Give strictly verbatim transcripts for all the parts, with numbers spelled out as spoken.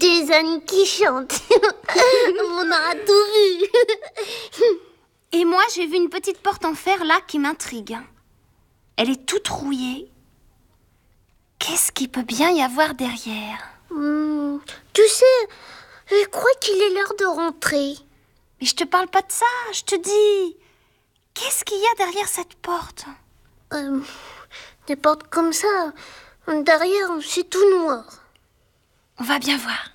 des ânes qui chantent. On aura tout vu. Et moi, j'ai vu une petite porte en fer là qui m'intrigue. Elle est toute rouillée. Qu'est-ce qu'il peut bien y avoir derrière? Hum, Tu sais, je crois qu'il est l'heure de rentrer. Mais je te parle pas de ça, je te dis... Qu'est-ce qu'il y a derrière cette porte? Euh, des portes comme ça, derrière, c'est tout noir. On va bien voir.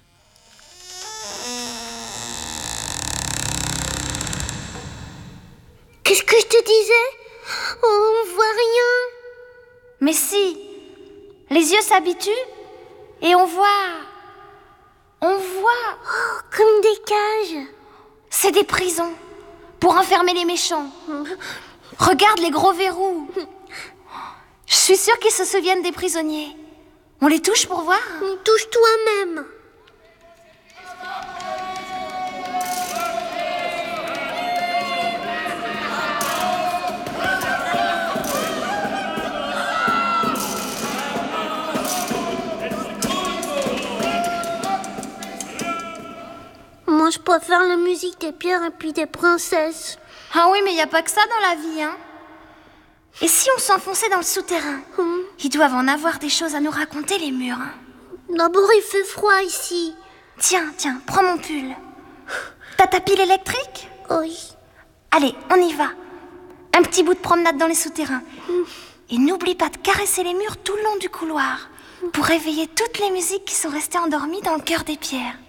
Qu'est-ce que je te disais? On voit rien. Mais si, les yeux s'habituent et on voit... On voit... Oh, comme des cages. C'est des prisons pour enfermer les méchants. Regarde les gros verrous. Je suis sûre qu'ils se souviennent des prisonniers. On les touche pour voir? Touche toi-même. Moi, je préfère la musique des pierres et puis des princesses. Ah oui, mais il n'y a pas que ça dans la vie, hein. Et si on s'enfonçait dans le souterrain? Hum. Ils doivent en avoir des choses à nous raconter, les murs. Hein. D'abord, il fait froid ici. Tiens, tiens, prends mon pull. T'as ta pile électrique? Oui. Allez, on y va. Un petit bout de promenade dans les souterrains. Hum. Et n'oublie pas de caresser les murs tout le long du couloir pour réveiller toutes les musiques qui sont restées endormies dans le cœur des pierres.